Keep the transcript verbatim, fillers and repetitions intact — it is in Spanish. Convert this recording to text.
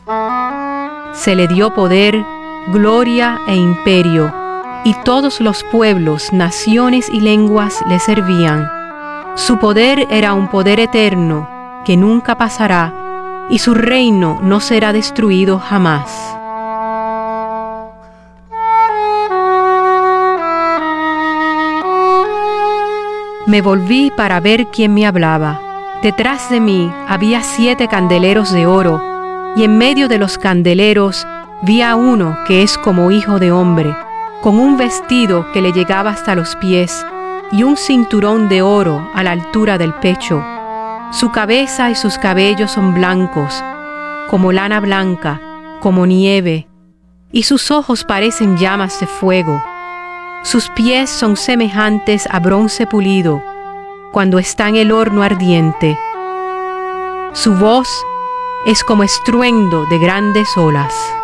Se le dio poder, gloria e imperio, y todos los pueblos, naciones y lenguas le servían. Su poder era un poder eterno, que nunca pasará, y su reino no será destruido jamás. Me volví para ver quién me hablaba. Detrás de mí había siete candeleros de oro, y en medio de los candeleros vi a uno que es como hijo de hombre, con un vestido que le llegaba hasta los pies, y un cinturón de oro a la altura del pecho. Su cabeza y sus cabellos son blancos, como lana blanca, como nieve, y sus ojos parecen llamas de fuego. Sus pies son semejantes a bronce pulido, cuando está en el horno ardiente. Su voz es como estruendo de grandes olas.